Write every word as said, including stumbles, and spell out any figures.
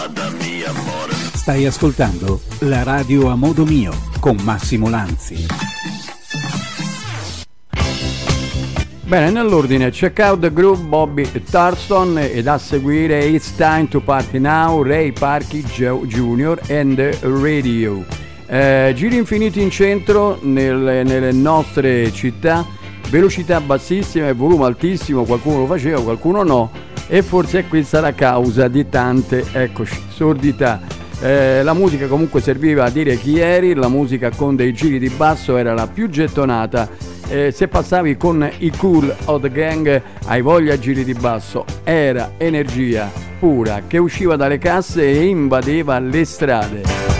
Stai ascoltando la radio a modo mio con Massimo Lanzi. Bene, nell'ordine Check Out the Groove, Bobby Thurston, ed a seguire It's Time to Party Now, Ray Parky Junior and the Radio. Eh, giri infiniti in centro nelle, nelle nostre città, velocità bassissima e volume altissimo, qualcuno lo faceva, qualcuno no, e forse è questa la causa di tante, eccoci, sordità. Eh, la musica comunque serviva a dire chi eri, la musica con dei giri di basso era la più gettonata. Eh, se passavi con i Kool of the Gang, hai voglia giri di basso, era energia pura che usciva dalle casse e invadeva le strade.